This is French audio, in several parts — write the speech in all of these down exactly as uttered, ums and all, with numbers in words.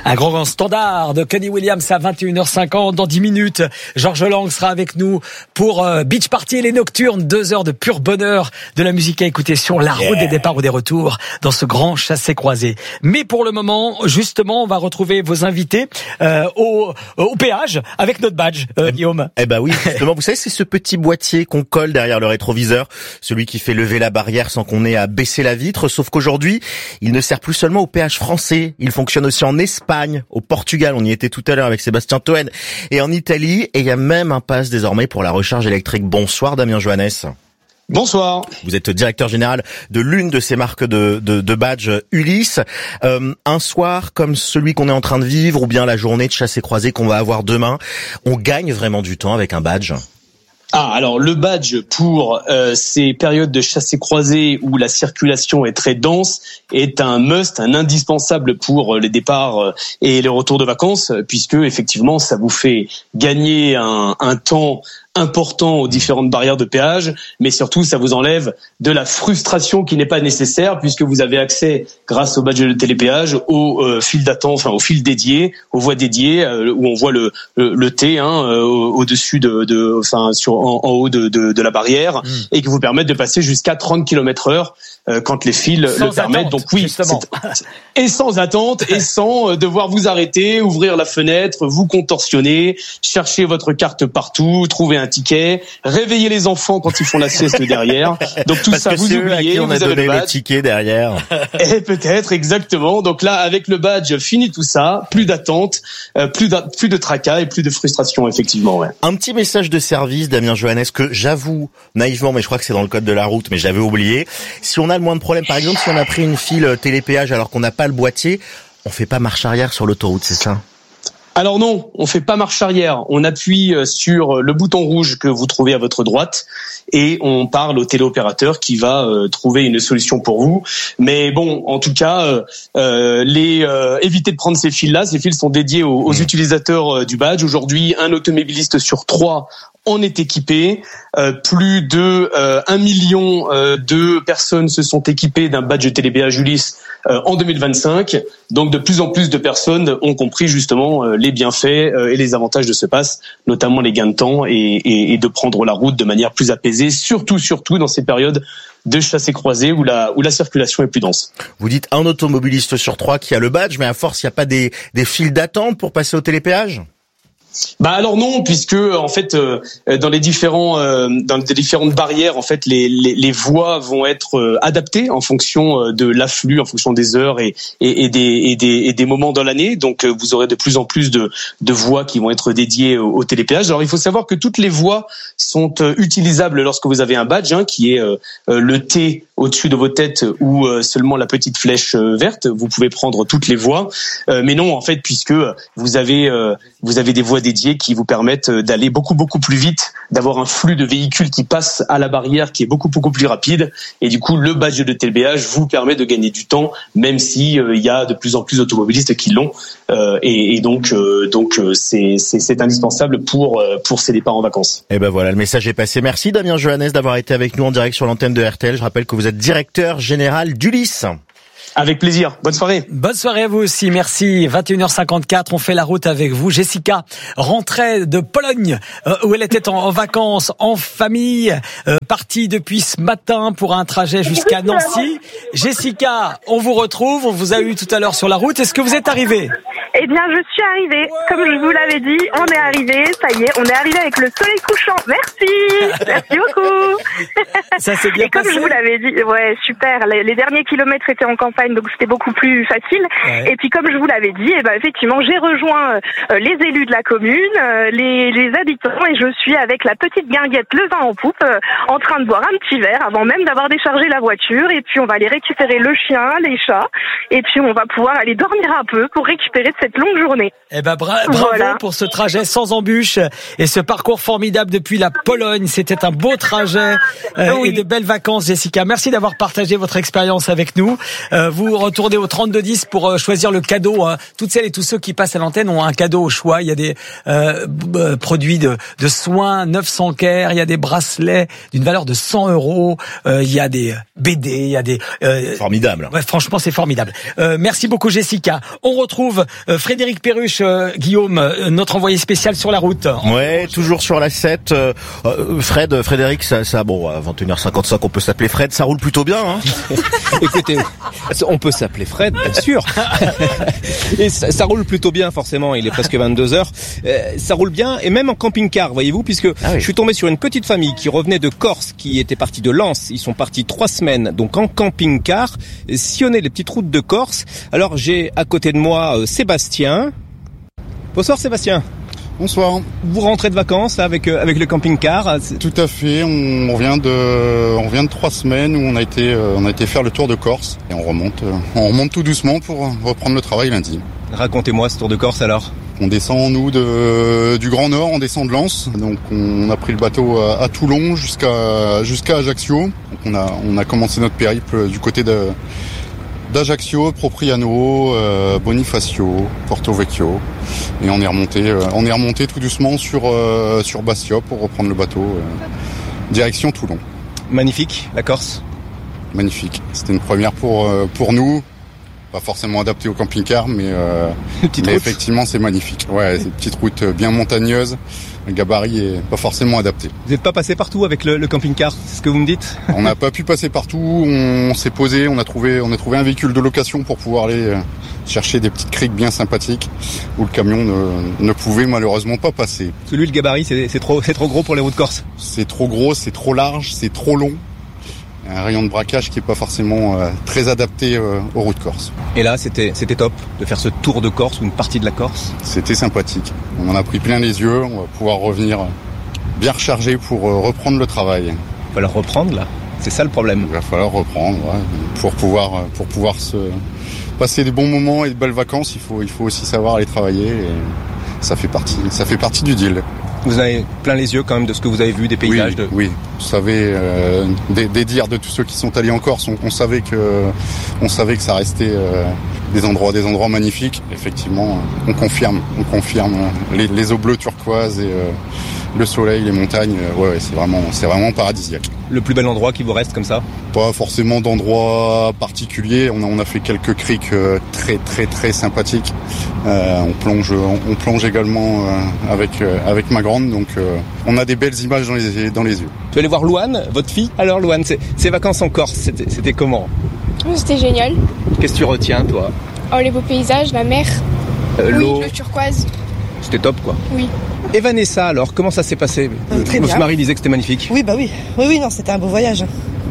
Un grand, grand standard de Kenny Williams à vingt et une heures cinquante. Dans dix minutes, Georges Lang sera avec nous pour euh, Beach Party et les Nocturnes. Deux heures de pur bonheur, de la musique à écouter sur la route yeah. des départs ou des retours dans ce grand chassé-croisé. Mais pour le moment, justement, on va retrouver vos invités euh, au, au péage avec notre badge, euh, eh, Guillaume. Eh ben oui, justement, vous savez, c'est ce petit boîtier qu'on colle derrière le rétroviseur, celui qui fait lever la barrière sans qu'on ait à baisser la vitre. Sauf qu'aujourd'hui, il ne sert plus seulement au péage français, il fonctionne aussi en Espagne, au Portugal, on y était tout à l'heure avec Sébastien Toen, et en Italie, et il y a même un pass désormais pour la recharge électrique. Bonsoir Damien Johannes. Bonsoir. Vous êtes directeur général de l'une de ces marques de, de, de badges Ulysse. Euh, un soir comme celui qu'on est en train de vivre, ou bien la journée de chassé-croisé qu'on va avoir demain, on gagne vraiment du temps avec un badge ? Ah, alors le badge pour euh, ces périodes de chassé-croisé où la circulation est très dense est un must, un indispensable pour les départs euh, et les retours de vacances, puisque effectivement ça vous fait gagner un, un temps important aux différentes barrières de péage, mais surtout ça vous enlève de la frustration qui n'est pas nécessaire, puisque vous avez accès, grâce au badge de télépéage, au euh, fil d'attente, enfin au fil dédié, aux voies dédiées, euh, où on voit le le, le T hein, euh, au-dessus de, de, enfin sur en, en haut de, de, de la barrière, mmh. et qui vous permettent de passer jusqu'à trente kilomètres heure euh, quand les fils sans le permettent. Attente, Donc oui, et sans attente, et sans euh, devoir vous arrêter, ouvrir la fenêtre, vous contorsionner, chercher votre carte partout, trouver un ticket, réveiller les enfants quand ils font la sieste derrière. Donc tout Parce ça, que vous c'est oubliez, eux à qui on vous a avez donné le badge. Le ticket derrière. Et peut-être, exactement. Donc là, avec le badge, fini tout ça, plus d'attente, euh, plus, plus de tracas et plus de frustration, effectivement. Ouais. Un petit message de service, Damien Johannes, que j'avoue naïvement, mais je crois que c'est dans le code de la route, mais j'avais oublié. Si on a le moins de problèmes, par exemple, si on a pris une file télépéage alors qu'on n'a pas le boîtier, on fait pas marche arrière sur l'autoroute, c'est ça ? Alors non, on fait pas marche arrière. On appuie sur le bouton rouge que vous trouvez à votre droite et on parle au téléopérateur qui va euh, trouver une solution pour vous. Mais bon, en tout cas, euh, les euh, évitez de prendre ces fils-là. Ces fils sont dédiés aux, aux utilisateurs euh, du badge. Aujourd'hui, un automobiliste sur trois en est équipé. Euh, plus de euh, un million euh, de personnes se sont équipées d'un badge télépéage Ulysse euh, en deux mille vingt-cinq. Donc de plus en plus de personnes ont compris justement euh, les bienfaits euh, et les avantages de ce pass, notamment les gains de temps et, et, et de prendre la route de manière plus apaisée, surtout surtout dans ces périodes de chassé-croisé où la où la circulation est plus dense. Vous dites un automobiliste sur trois qui a le badge, mais à force, il n'y a pas des, des files d'attente pour passer au télépéage ? Bah alors non, puisque en fait euh, dans les différents euh, dans les différentes barrières en fait les les, les voies vont être euh, adaptées en fonction euh, de l'afflux, en fonction des heures et et, et des et des et des moments dans l'année. Donc euh, vous aurez de plus en plus de de voies qui vont être dédiées au, au télépéage. Alors il faut savoir que toutes les voies sont euh, utilisables lorsque vous avez un badge hein, qui est euh, le T au-dessus de votre tête ou euh, seulement la petite flèche euh, verte. Vous pouvez prendre toutes les voies, euh, mais non en fait puisque vous avez euh, vous avez des voies dédiés qui vous permettent d'aller beaucoup beaucoup plus vite, d'avoir un flux de véhicules qui passent à la barrière qui est beaucoup beaucoup plus rapide, et du coup le badge de télépéage vous permet de gagner du temps, même si euh, il y a de plus en plus d'automobilistes qui l'ont, euh, et, et donc euh, donc euh, c'est, c'est c'est indispensable pour euh, pour ces départs en vacances. Et ben voilà, le message est passé. Merci Damien Johannes d'avoir été avec nous en direct sur l'antenne de R T L. Je rappelle que vous êtes directeur général d'Ulysse. Avec plaisir. Bonne soirée. Bonne soirée à vous aussi. Merci. vingt et une heures cinquante-quatre. On fait la route avec vous. Jessica rentrait de Pologne, euh, où elle était en, en vacances, en famille, euh, partie depuis ce matin pour un trajet jusqu'à Nancy. Jessica, on vous retrouve. On vous a eu tout à l'heure sur la route. Est-ce que vous êtes arrivée ? Eh bien, je suis arrivée. Comme je vous l'avais dit, on est arrivé. Ça y est, on est arrivé avec le soleil couchant. Merci. Merci beaucoup. Ça s'est bien Et comme passé. je vous l'avais dit, ouais, super. Les, les derniers kilomètres étaient en campagne, donc c'était beaucoup plus facile. Ouais. Et puis, comme je vous l'avais dit, eh ben, effectivement, j'ai rejoint euh, les élus de la commune, euh, les, les habitants, et je suis avec la petite guinguette, le vin en poupe, euh, en train de boire un petit verre avant même d'avoir déchargé la voiture. Et puis, on va aller récupérer le chien, les chats, et puis on va pouvoir aller dormir un peu pour récupérer cette longue journée. Eh ben bra- bravo voilà. pour ce trajet sans embûches et ce parcours formidable depuis la Pologne. C'était un beau trajet euh, oui. et de belles vacances, Jessica. Merci d'avoir partagé votre expérience avec nous. Euh, vous retournez au trente-deux dix pour euh, choisir le cadeau. Hein. Toutes celles et tous ceux qui passent à l'antenne ont un cadeau au choix. Il y a des euh, b- produits de, de soins neuf cents Care, il y a des bracelets d'une valeur de cent euros, euh, il y a des B D, il y a des... Euh, formidable. Ouais, franchement, c'est formidable. Euh, merci beaucoup, Jessica. On retrouve... Euh, Frédéric Perruche, euh, Guillaume, euh, notre envoyé spécial sur la route. Ouais, toujours sur la sept. Euh, Fred, Frédéric, ça, ça, bon, à vingt et une heures cinquante-cinq, on peut s'appeler Fred, ça roule plutôt bien, hein. Écoutez, on peut s'appeler Fred, bien sûr. Et ça, ça roule plutôt bien, forcément. Il est presque vingt-deux heures. Euh, ça roule bien, et même en camping-car, voyez-vous, puisque ah oui. je suis tombé sur une petite famille qui revenait de Corse, qui était partie de Lens. Ils sont partis trois semaines, donc en camping-car, sillonner les petites routes de Corse. Alors j'ai à côté de moi euh, Sébastien. Bonsoir Sébastien. Bonsoir. Vous rentrez de vacances avec euh, avec le camping-car? Tout à fait. On, on vient de on vient de trois semaines où on a été euh, on a été faire le tour de Corse et on remonte euh, on remonte tout doucement pour reprendre le travail lundi. Racontez-moi ce tour de Corse alors. On descend nous de du Grand Nord, on descend de Lens, donc on a pris le bateau à, à Toulon jusqu'à jusqu'à Ajaccio. Donc on a on a commencé notre périple du côté de d'Ajaccio, Propriano, euh, Bonifacio, Porto Vecchio, et on est remonté, euh, on est remonté tout doucement sur euh, sur Bastia pour reprendre le bateau euh, direction Toulon. Magnifique, la Corse. Magnifique. C'était une première pour euh, pour nous, pas forcément adapté au camping-car, mais, euh, mais effectivement c'est magnifique. Ouais, c'est une petite route bien montagneuse. Le gabarit est pas forcément adapté. Vous n'êtes pas passé partout avec le, le camping-car, c'est ce que vous me dites? On n'a pas pu passer partout, on s'est posé, on a trouvé, on a trouvé un véhicule de location pour pouvoir aller chercher des petites criques bien sympathiques où le camion ne, ne pouvait malheureusement pas passer. Celui, le gabarit, c'est, c'est trop, c'est trop gros pour les routes corse. C'est trop gros, c'est trop large, c'est trop long. Un rayon de braquage qui est pas forcément euh, très adapté euh, aux routes corse. Et là, c'était c'était top de faire ce tour de Corse ou une partie de la Corse. C'était sympathique. On en a pris plein les yeux. On va pouvoir revenir bien rechargé pour euh, reprendre le travail. Il va falloir reprendre là. C'est ça le problème. Il va falloir reprendre ouais, pour pouvoir pour pouvoir se passer des bons moments et de belles vacances. Il faut il faut aussi savoir aller travailler. Et ça fait partie ça fait partie du deal. Vous avez plein les yeux quand même de ce que vous avez vu, des paysages. Oui, de... oui. Vous savez, euh, des, des dires de tous ceux qui sont allés en Corse, on, on savait que, on savait que ça restait euh, des endroits, des endroits magnifiques. Effectivement, on confirme, on confirme les, les eaux bleues turquoises et euh, le soleil, les montagnes. Euh, ouais, ouais, c'est vraiment, c'est vraiment paradisiaque. Le plus bel endroit qui vous reste comme ça? Pas forcément d'endroit particulier. On a, on a fait quelques criques euh, très, très, très sympathiques. Euh, on plonge, on, on plonge également euh, avec, euh, avec ma grande. Donc, euh, on a des belles images dans les, dans les yeux. Tu allez voir Louane, votre fille. Alors Louane, c'est, ces vacances en Corse, c'était, c'était comment? C'était génial. Qu'est-ce que tu retiens, toi? Oh, les beaux paysages, la mer, euh, l'eau, oui, le turquoise. C'était top, quoi. Oui. Et Vanessa, alors, comment ça s'est passé? euh, Très Votre bien. mari disait que c'était magnifique. Oui, bah oui. Oui, oui, non, c'était un beau voyage.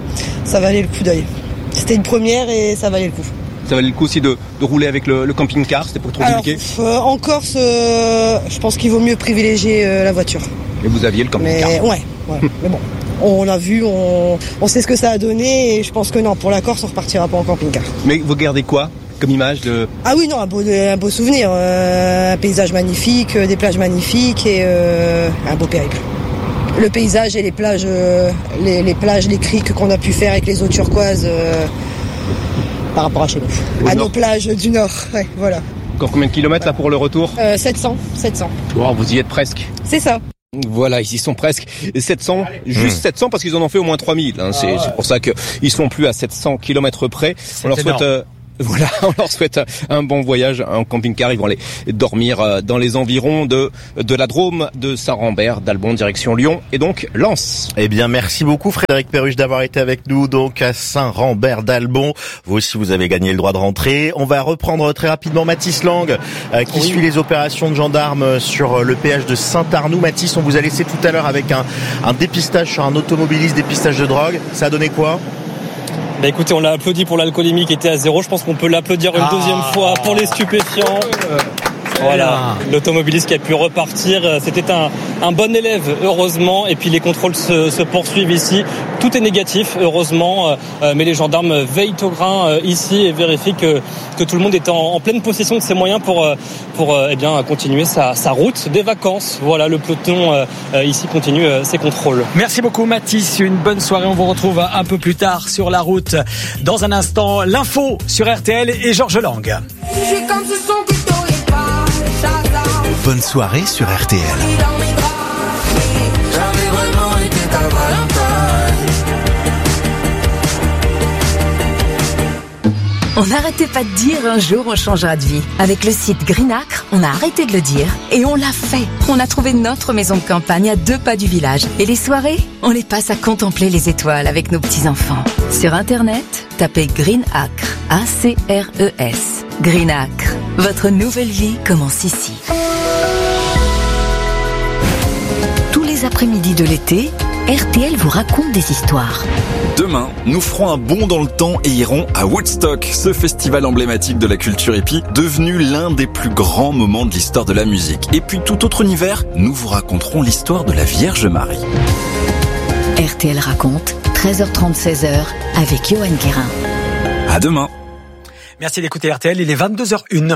Ça valait le coup d'œil. C'était une première et ça valait le coup. Ça valait le coup aussi de, de rouler avec le, le camping-car, c'était pas trop compliqué? euh, En Corse, euh, je pense qu'il vaut mieux privilégier euh, la voiture. Et vous aviez le camping-car? Mais ouais, ouais. Mais bon, on l'a vu, on, on sait ce que ça a donné et je pense que non, pour la Corse, on repartira pas en camping-car. Mais vous gardez quoi comme image de... Ah oui, non, un beau, un beau souvenir, euh, un paysage magnifique, euh, des plages magnifiques et euh, un beau périple. Le paysage et les plages, euh, les, les plages, les criques qu'on a pu faire avec les eaux turquoises euh, par rapport à chez nous. Au à nord. Nos plages du Nord, ouais, voilà. Encore combien de kilomètres là pour le retour? euh, sept cents, sept cents. Wow, vous y êtes presque. C'est ça. Voilà, ils y sont presque. sept cents, juste mmh. sept cents parce qu'ils en ont fait au moins trois mille. Hein. Ah, c'est, ouais. c'est pour ça qu'ils sont plus à sept cents kilomètres près. C'est on leur énorme. souhaite... Euh, Voilà, on leur souhaite un bon voyage en camping-car. Ils vont aller dormir dans les environs de de la Drôme, de Saint-Rambert, d'Albon, direction Lyon et donc Lens. Eh bien, merci beaucoup Frédéric Perruche d'avoir été avec nous donc à Saint-Rambert d'Albon. Vous aussi, vous avez gagné le droit de rentrer. On va reprendre très rapidement Mathis Lang euh, qui oui. suit les opérations de gendarmes sur le péage de Saint-Arnoux. Mathis, on vous a laissé tout à l'heure avec un, un dépistage sur un automobiliste, dépistage de drogue. Ça a donné quoi? Bah écoutez, on l'a applaudi pour l'alcoolémie qui était à zéro. Je pense qu'on peut l'applaudir une ah. deuxième fois pour les stupéfiants. Euh, voilà, l'automobiliste qui a pu repartir. C'était un, un bon élève, heureusement. Et puis les contrôles se, se poursuivent ici. Tout est négatif, heureusement. Euh, mais les gendarmes veillent au grain euh, ici et vérifient que, que tout le monde est en, en pleine possession de ses moyens pour, pour euh, eh bien, continuer sa, sa route des vacances. Voilà, le peloton euh, ici continue euh, ses contrôles. Merci beaucoup Mathis. Une bonne soirée. On vous retrouve un peu plus tard sur la route. Dans un instant, l'info sur R T L et Georges Lang. Bonne soirée sur R T L. On n'arrêtait pas de dire un jour on changera de vie. Avec le site Greenacre, on a arrêté de le dire et on l'a fait. On a trouvé notre maison de campagne à deux pas du village. Et les soirées, on les passe à contempler les étoiles avec nos petits-enfants. Sur Internet, tapez Greenacre, A C R E S. Greenacre, votre nouvelle vie commence ici. Tous les après-midi de l'été, R T L vous raconte des histoires. Demain, nous ferons un bond dans le temps et irons à Woodstock, ce festival emblématique de la culture hippie, devenu l'un des plus grands moments de l'histoire de la musique. Et puis tout autre univers, nous vous raconterons l'histoire de la Vierge Marie. R T L raconte, treize heures trente, seize heures, avec Johan Guérin. À demain. Merci d'écouter R T L, il est vingt-deux heures une.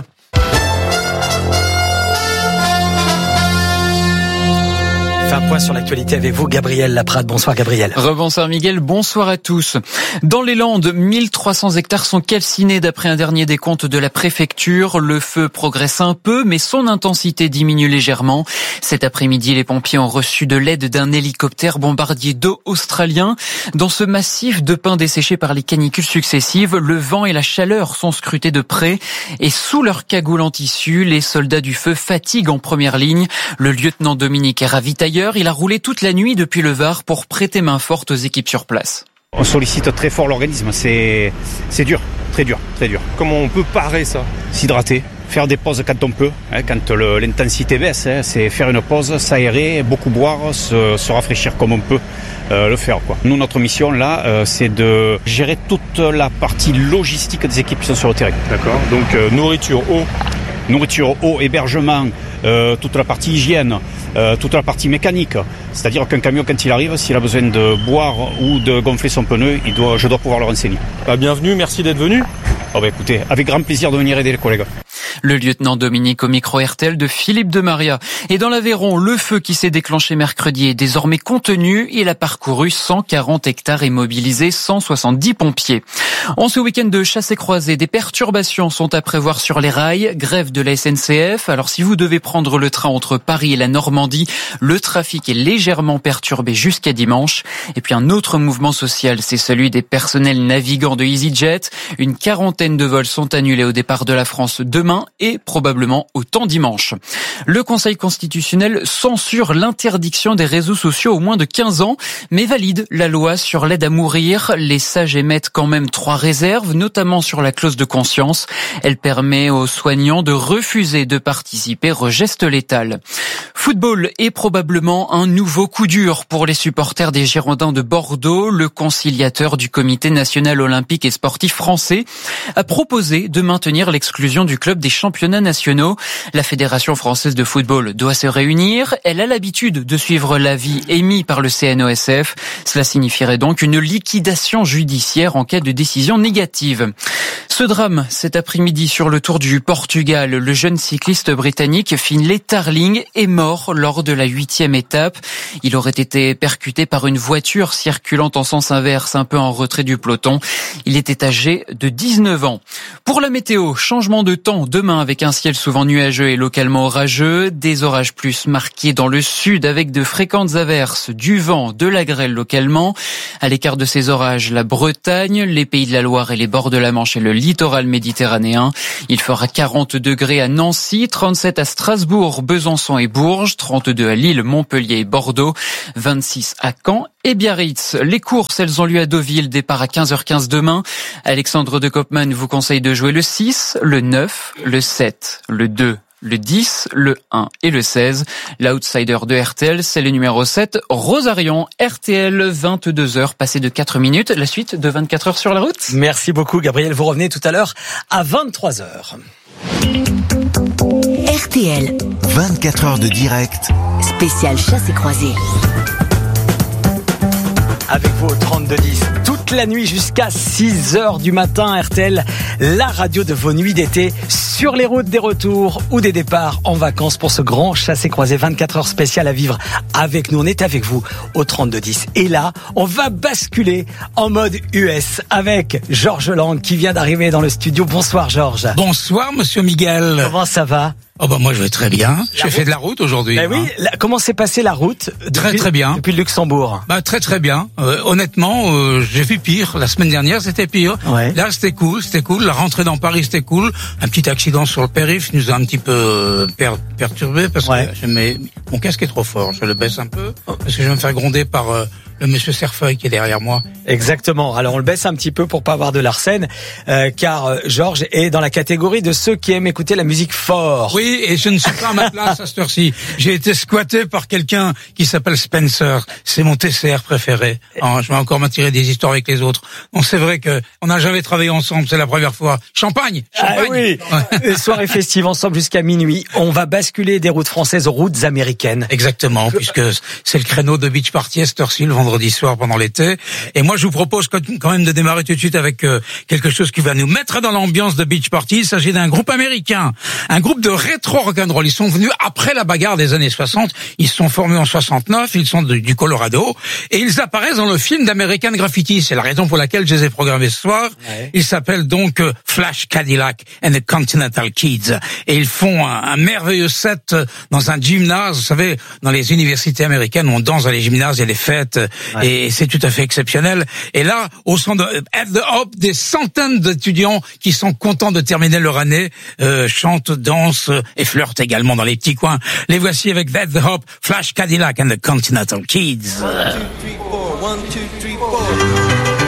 Un point sur l'actualité avec vous, Gabriel Laprade. Bonsoir Gabriel. Rebonsoir Miguel, bonsoir à tous. Dans les Landes, mille trois cents hectares sont calcinés d'après un dernier décompte de la préfecture. Le feu progresse un peu, mais son intensité diminue légèrement. Cet après-midi, les pompiers ont reçu de l'aide d'un hélicoptère bombardier d'eau australien. Dans ce massif de pins desséchés par les canicules successives, le vent et la chaleur sont scrutés de près. Et sous leur cagoule en tissu, les soldats du feu fatiguent en première ligne. Le lieutenant Dominique est ravitailleur. Il a roulé toute la nuit depuis le Var pour prêter main forte aux équipes sur place. On sollicite très fort l'organisme, c'est, c'est dur, très dur, très dur. Comment on peut parer ça ? S'hydrater, faire des pauses quand on peut, hein, quand le, l'intensité baisse, hein, c'est faire une pause, s'aérer, beaucoup boire, se, se rafraîchir comme on peut euh, le faire, quoi. Nous, notre mission là, euh, c'est de gérer toute la partie logistique des équipes qui sont sur le terrain. D'accord, donc euh, nourriture, eau. Nourriture, eau, hébergement, euh, toute la partie hygiène, euh, toute la partie mécanique. C'est-à-dire qu'un camion, quand il arrive, s'il a besoin de boire ou de gonfler son pneu, il doit, je dois pouvoir le renseigner. Bah, bienvenue, merci d'être venu. Oh bah écoutez, avec grand plaisir de venir aider les collègues. Le lieutenant Dominique au micro R T L de Philippe de Maria. Et dans l'Aveyron, le feu qui s'est déclenché mercredi est désormais contenu. Il a parcouru cent quarante hectares et mobilisé cent soixante-dix pompiers. En ce week-end de chassé-croisé, des perturbations sont à prévoir sur les rails. Grève de la S N C F. Alors si vous devez prendre le train entre Paris et la Normandie, le trafic est légèrement perturbé jusqu'à dimanche. Et puis un autre mouvement social, c'est celui des personnels navigants de EasyJet. Une quarantaine de vols sont annulés au départ de la France demain et probablement autant dimanche. Le Conseil constitutionnel censure l'interdiction des réseaux sociaux au moins de quinze ans, mais valide la loi sur l'aide à mourir. Les sages émettent quand même trois réserves, notamment sur la clause de conscience. Elle permet aux soignants de refuser de participer au geste létal. Football est probablement un nouveau coup dur pour les supporters des Girondins de Bordeaux. Le conciliateur du Comité national olympique et sportif français a proposé de maintenir l'exclusion du club des championnats nationaux. La Fédération française de football doit se réunir. Elle a l'habitude de suivre l'avis émis par le C N O S F. Cela signifierait donc une liquidation judiciaire en cas de décision négative. Ce drame, cet après-midi sur le Tour du Portugal, le jeune cycliste britannique Finlay Tarling est mort lors de la huitième étape. Il aurait été percuté par une voiture circulant en sens inverse, un peu en retrait du peloton. Il était âgé de dix-neuf ans. Pour la météo, changement de temps demain avec un ciel souvent nuageux et localement orageux, des orages plus marqués dans le sud avec de fréquentes averses, du vent, de la grêle localement. À l'écart de ces orages, la Bretagne, les Pays de la Loire et les bords de la Manche et le littoral méditerranéen. Il fera quarante degrés à Nancy, trente-sept à Strasbourg, Besançon et Bourges, trente-deux à Lille, Montpellier et Bordeaux, vingt-six à Caen et Biarritz. Les courses, elles ont lieu à Deauville, départ à quinze heures quinze demain. Alexandre de Koopman vous conseille de jouer le six, le neuf, le sept, le deux, le dix, le un et le seize. L'outsider de R T L, c'est le numéro sept, Rosarion. R T L, vingt-deux heures, passé de quatre minutes. La suite de vingt-quatre heures sur la route. Merci beaucoup, Gabriel. Vous revenez tout à l'heure à vingt-trois heures. R T L. vingt-quatre heures de direct. Spécial chasse et croisée. Avec vous au trente-deux dix, toute la nuit jusqu'à six heures du matin, R T L, la radio de vos nuits d'été, sur les routes des retours ou des départs en vacances pour ce grand chassé-croisé vingt-quatre heures spécial à vivre avec nous. On est avec vous au trente-deux dix. Et là, on va basculer en mode U S avec Georges Lang qui vient d'arriver dans le studio. Bonsoir Georges. Bonsoir Monsieur Miguel. Comment ça va ? Oh bah moi je vais très bien. J'ai fait de la route aujourd'hui. Bah oui. Hein. La, comment s'est passée la route depuis, Très très bien. Depuis le Luxembourg. Bah très très bien. Euh, honnêtement, euh, j'ai vu pire. La semaine dernière c'était pire. Ouais. Là c'était cool, c'était cool. La rentrée dans Paris c'était cool. Un petit accident sur le périph' nous a un petit peu euh, per, perturbé parce ouais. que je mets, mon casque est trop fort. Je le baisse un peu parce que je vais me faire gronder par euh, le monsieur Cerfeuil qui est derrière moi. Exactement. Alors on le baisse un petit peu pour pas avoir de l'arsène, euh, car euh, Georges est dans la catégorie de ceux qui aiment écouter la musique fort. Oui, et je ne suis pas à ma place à cette heure-ci. J'ai été squatté par quelqu'un qui s'appelle Spencer. C'est mon T C R préféré. Alors, je vais encore m'attirer des histoires avec les autres. Bon, c'est vrai que on n'a jamais travaillé ensemble. C'est la première fois. Champagne, champagne. Ah oui. Ouais. Soirée festive ensemble jusqu'à minuit. On va basculer des routes françaises aux routes américaines. Exactement, puisque c'est le créneau de beach party à cette heure-ci, le vendredi soir pendant l'été. Et moi, je vous propose quand même de démarrer tout de suite avec euh, quelque chose qui va nous mettre dans l'ambiance de beach party. Il s'agit d'un groupe américain, un groupe de rétro rock'n'roll. Ils sont venus après la bagarre des années soixante. Ils se sont formés en soixante-neuf. Ils sont de, du Colorado et ils apparaissent dans le film d'American Graffiti. C'est la raison pour laquelle je les ai programmés ce soir. Ouais. Ils s'appellent donc euh, Flash Cadillac and the Continental Kids et ils font un, un merveilleux set dans un gymnase. Vous savez, dans les universités américaines, on danse dans les gymnases, il y a des fêtes ouais. et c'est tout à fait exceptionnel. Et là, au son de At the Hop, des centaines d'étudiants qui sont contents de terminer leur année, euh, chantent, dansent et flirtent également dans les petits coins. Les voici avec At the Hop, Flash Cadillac and the Continental Kids. One, two, three, four. One, two, three, four.